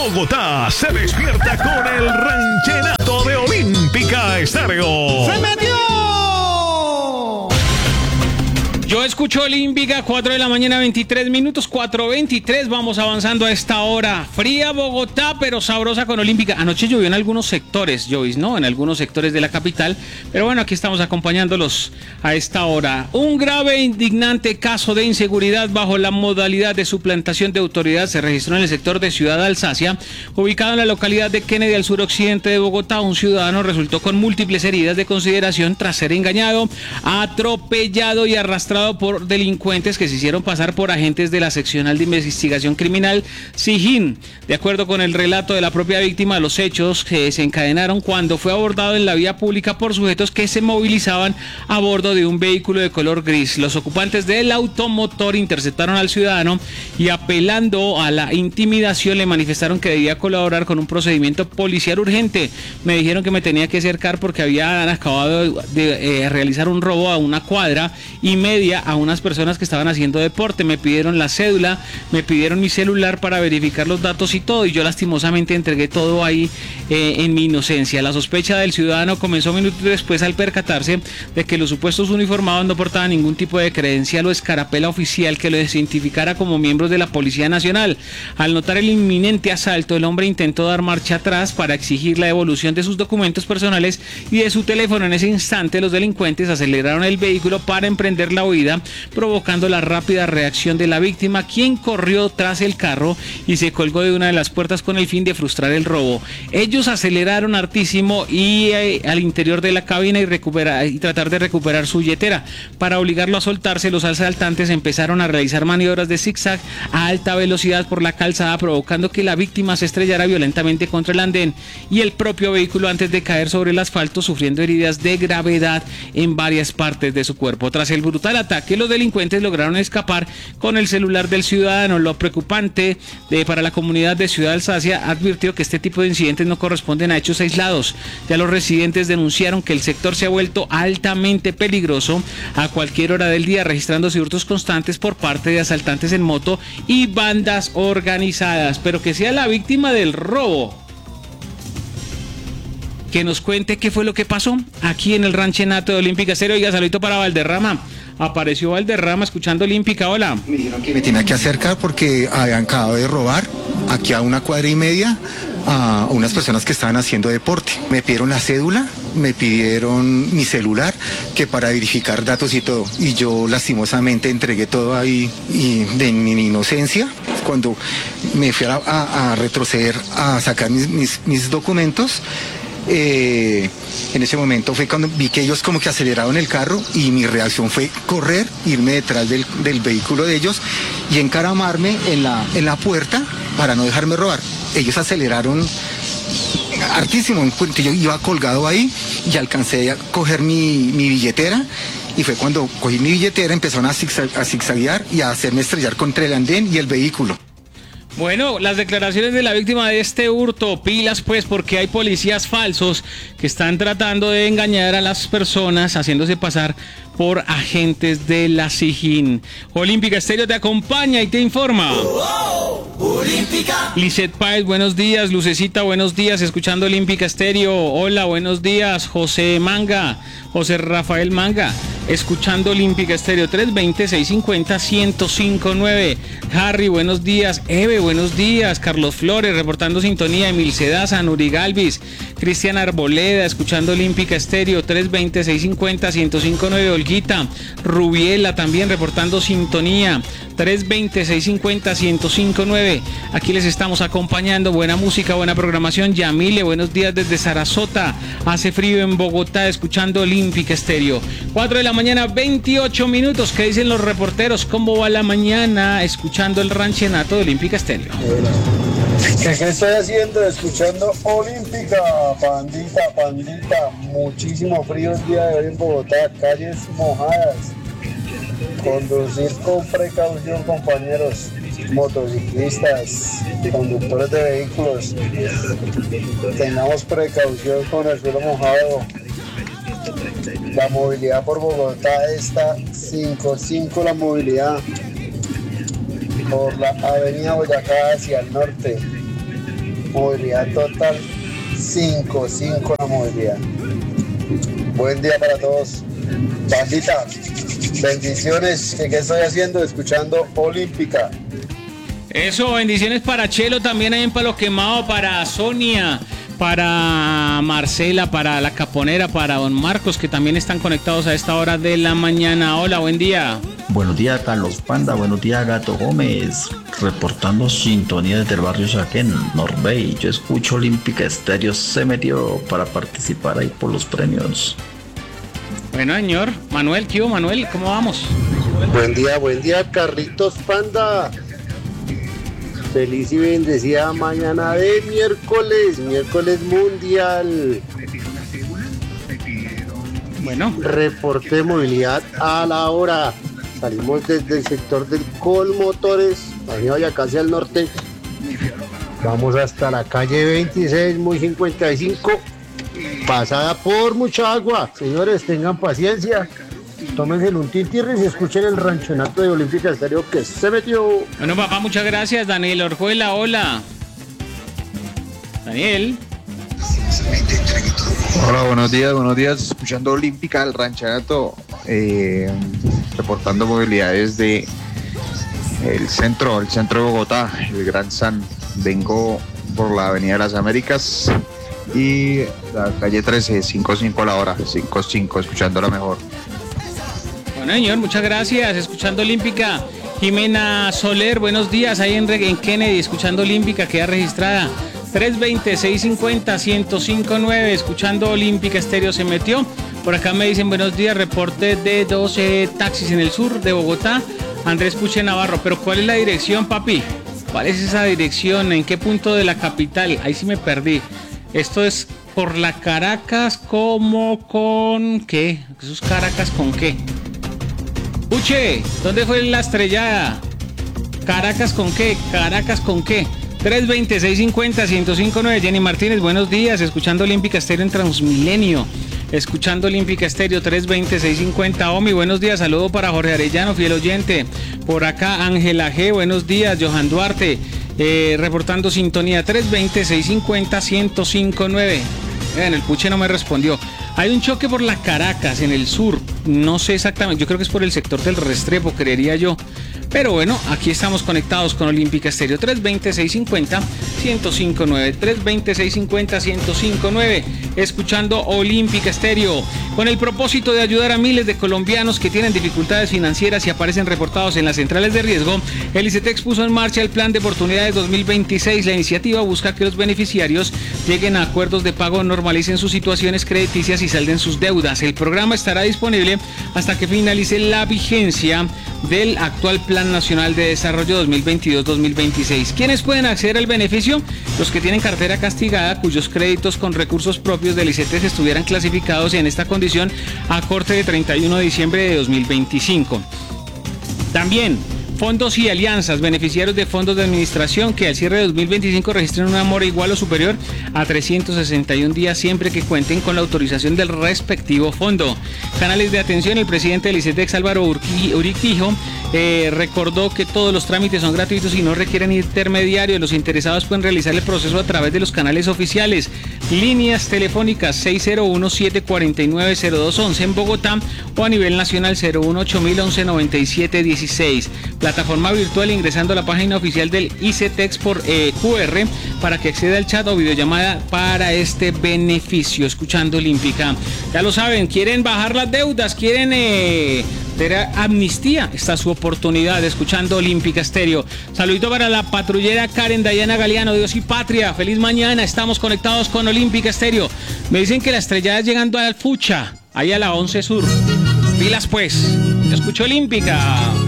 Bogotá se despierta con el ranchenato de Olímpica Estéreo. ¡Se metió! Yo escucho Olímpica, 4 de la mañana, 23 minutos, 4:23, vamos avanzando a esta hora. Fría Bogotá, pero sabrosa con Olímpica. Anoche llovió en algunos sectores, Jovis, ¿no? En algunos sectores de la capital, pero bueno, aquí estamos acompañándolos a esta hora. Un grave e indignante caso de inseguridad bajo la modalidad de suplantación de autoridad se registró en el sector de Ciudad Alsacia, ubicado en la localidad de Kennedy, al suroccidente de Bogotá. Un ciudadano resultó con múltiples heridas de consideración tras ser engañado, atropellado y arrastrado por delincuentes que se hicieron pasar por agentes de la Seccional de Investigación Criminal SIJIN. De acuerdo con el relato de la propia víctima, los hechos que se encadenaron cuando fue abordado en la vía pública por sujetos que se movilizaban a bordo de un vehículo de color gris. Los ocupantes del automotor interceptaron al ciudadano y, apelando a la intimidación, le manifestaron que debía colaborar con un procedimiento policial urgente. Me dijeron que me tenía que acercar porque habían acabado de realizar un robo a una cuadra y media a unas personas que estaban haciendo deporte. Me pidieron la cédula, me pidieron mi celular para verificar los datos y todo, y yo lastimosamente entregué todo ahí en mi inocencia. La sospecha del ciudadano comenzó minutos después al percatarse de que los supuestos uniformados no portaban ningún tipo de credencial o escarapela oficial que lo identificara como miembros de la Policía Nacional. Al notar el inminente asalto, el hombre intentó dar marcha atrás para exigir la devolución de sus documentos personales y de su teléfono. En ese instante, los delincuentes aceleraron el vehículo para emprender la huida, provocando la rápida reacción de la víctima, quien corrió tras el carro y se colgó de una de las puertas con el fin de frustrar el robo. Ellos aceleraron hartísimo y al interior de la cabina y tratar de recuperar su billetera. Para obligarlo a soltarse, los asaltantes empezaron a realizar maniobras de zigzag a alta velocidad por la calzada, provocando que la víctima se estrellara violentamente contra el andén y el propio vehículo antes de caer sobre el asfalto, sufriendo heridas de gravedad en varias partes de su cuerpo. Tras el brutal ataque, los delincuentes lograron escapar con el celular del ciudadano. Lo preocupante para la comunidad de Ciudad Alsacia advirtió que este tipo de incidentes no corresponden a hechos aislados. Ya los residentes denunciaron que el sector se ha vuelto altamente peligroso a cualquier hora del día, registrándose hurtos constantes por parte de asaltantes en moto y bandas organizadas. Pero que sea la víctima del robo que nos cuente qué fue lo que pasó aquí en el ranchenato de Olímpica Estéreo. Oiga, saludito para Valderrama. Apareció Valderrama escuchando Olímpica. Hola. Me dijeron que me tenía que acercar porque habían acabado de robar aquí a una cuadra y media a unas personas que estaban haciendo deporte. Me pidieron la cédula, me pidieron mi celular, que para verificar datos y todo. Y yo lastimosamente entregué todo ahí y de mi inocencia. Cuando me fui a retroceder a sacar mis documentos, en ese momento fue cuando vi que ellos como que aceleraron el carro y mi reacción fue correr, irme detrás del vehículo de ellos y encaramarme en la puerta para no dejarme robar. Ellos aceleraron hartísimo, yo iba colgado ahí y alcancé a coger mi billetera. Y fue cuando cogí mi billetera, empezaron a zigzaguear y a hacerme estrellar contra el andén y el vehículo. Bueno, las declaraciones de la víctima de este hurto, pilas pues, porque hay policías falsos que están tratando de engañar a las personas haciéndose pasar por agentes de la SIJIN. Olímpica Estéreo te acompaña y te informa. Olímpica. Lisette Páez, buenos días. Lucecita, buenos días, escuchando Olímpica Estéreo. Hola, buenos días. José Rafael Manga, escuchando Olímpica Estéreo. 320-650-1059. Harry, buenos días. Eve, buenos días. Carlos Flores, reportando sintonía. Emil Sedaza, Nuri Galvis, Cristian Arboleda, escuchando Olímpica Estéreo. 320-650-1059. Olguita Rubiela, también reportando sintonía. 320-650-1059. Aquí les estamos acompañando. Buena música, buena programación. Yamile, buenos días desde Sarasota. Hace frío en Bogotá, escuchando Olímpica Estéreo. 4 de la mañana, 28 minutos. ¿Qué dicen los reporteros? ¿Cómo va la mañana? Escuchando el ranchenato de Olímpica Estéreo. ¿Qué estoy haciendo? Escuchando Olímpica, pandita. Muchísimo frío el día de hoy en Bogotá, calles mojadas. Conducir con precaución, compañeros, motociclistas, conductores de vehículos. Tengamos precaución con el suelo mojado. La movilidad por Bogotá está 5-5 la movilidad por la avenida Boyacá hacia el norte. movilidad total, 5 la movilidad. Buen día para todos. Bandita, bendiciones. ¿Qué estoy haciendo? Escuchando Olímpica. Eso, bendiciones para Chelo, también ahí en Palo Quemado, para Sonia, para Marcela, para La Caponera, para Don Marcos, que también están conectados a esta hora de la mañana. Hola, buen día. Buenos días, Carlos Panda. Buenos días, Gato Gómez. Reportando sintonía desde el barrio Saquén, Norbey. Yo escucho Olímpica Estéreo. Se metió para participar ahí por los premios. Bueno, señor. Manuel, ¿qué hubo, Manuel? ¿Cómo vamos? Buen día, Carlitos Panda. Feliz y bendecida mañana de miércoles mundial. Bueno. Reporte de movilidad a la hora. Salimos desde el sector del Colmotores, avenida Boyacá hacia el norte. Vamos hasta la calle 26, muy 55, pasada por mucha agua. Señores, tengan paciencia. Tómense un tintirris y escuchen el ranchonato de Olímpica Estéreo que se metió. Bueno, papá, muchas gracias. Daniel Orjuela, hola. Daniel. Hola, buenos días. Escuchando Olímpica, el ranchonato, reportando movilidades de el centro de Bogotá, el Gran San. Vengo por la Avenida de las Américas y la calle 13, 5-5 a la hora, 5-5, escuchándola mejor. Bueno, señor, muchas gracias. Escuchando Olímpica. Jimena Soler, buenos días. Ahí en Kennedy, escuchando Olímpica, queda registrada. 320-650-1059, escuchando Olímpica Estéreo se metió. Por acá me dicen buenos días, reporte de 12 taxis en el sur de Bogotá. Andrés Puche Navarro, pero ¿cuál es la dirección, papi? ¿Cuál es esa dirección? ¿En qué punto de la capital? Ahí sí me perdí. Esto es por la Caracas, ¿cómo con qué? ¿Eso es Caracas con qué? Puche, ¿dónde fue la estrellada? ¿Caracas con qué? ¿Caracas con qué? 320-650-1059. Jenny Martínez, buenos días. Escuchando Olímpica Estéreo en Transmilenio. Escuchando Olímpica Estéreo 320-650. Omi, buenos días. Saludo para Jorge Arellano, fiel oyente. Por acá Ángela G, buenos días. Johan Duarte, reportando sintonía 320-650-1059. El Puche no me respondió. Hay un choque por la Caracas en el sur. No sé exactamente, yo creo que es por el sector del Restrepo, creería yo. Pero bueno, aquí estamos conectados con Olímpica Estéreo 320-650-1059, 320-650-1059, escuchando Olímpica Estéreo, con el propósito de ayudar a miles de colombianos que tienen dificultades financieras y aparecen reportados en las centrales de riesgo. El ICETEX puso en marcha el Plan de Oportunidades 2026. La iniciativa busca que los beneficiarios lleguen a acuerdos de pago, normalicen sus situaciones crediticias y salden sus deudas. El programa estará disponible hasta que finalice la vigencia del actual Plan Nacional de Desarrollo 2022-2026. ¿Quiénes pueden acceder al beneficio? Los que tienen cartera castigada, cuyos créditos con recursos propios del ICETEX estuvieran clasificados en esta condición a corte de 31 de diciembre de 2025. También fondos y alianzas, beneficiarios de fondos de administración que al cierre de 2025 registren una mora igual o superior a 361 días siempre que cuenten con la autorización del respectivo fondo. Canales de atención, el presidente del ICETEX, Álvaro Urquijo, recordó que todos los trámites son gratuitos y no requieren intermediarios. Los interesados pueden realizar el proceso a través de los canales oficiales. Líneas telefónicas 601-749-0211 en Bogotá o a nivel nacional 018-011-9716. Plataforma virtual ingresando a la página oficial del ICETEX por QR para que acceda al chat o videollamada para este beneficio. Escuchando Olímpica. Ya lo saben, quieren bajar las deudas, quieren tener amnistía. Esta es su oportunidad. Escuchando Olímpica Estéreo. Saludito para la patrullera Karen Dayana Galeano. Dios y patria. Feliz mañana. Estamos conectados con Olímpica Estéreo. Me dicen que la estrellada es llegando al Fucha, ahí a la 11 Sur. Pilas pues. Escucho Olímpica.